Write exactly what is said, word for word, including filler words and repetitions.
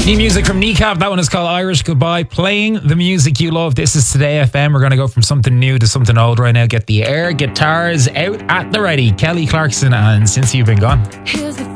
New music from Kneecap. That one is called Irish Goodbye. Playing the music you love. This is Today F M. We're going to go from something new to something old right now. Get the air guitars out at the ready. Kelly Clarkson and Since You've Been Gone. Here's the